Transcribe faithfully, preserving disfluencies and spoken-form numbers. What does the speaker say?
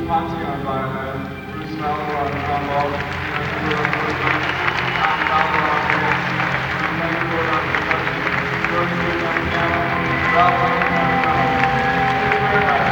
Ponte on violin, Bruce Mello on trombone, Jennifer Woodman, Tom Fowler on bass, Jim Langford on percussion, George Wood on piano, Ralph Lane on